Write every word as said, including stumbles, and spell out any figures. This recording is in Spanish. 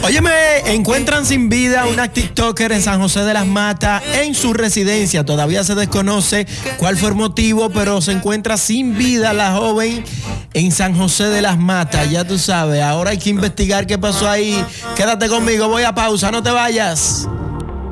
Óyeme, encuentran sin vida a una TikToker en San José de las Matas en su residencia. Todavía se desconoce cuál fue el motivo, pero se encuentra sin vida la joven en San José de las Matas. Ya tú sabes, ahora hay que investigar qué pasó ahí. Quédate conmigo, voy a pausa, no te vayas.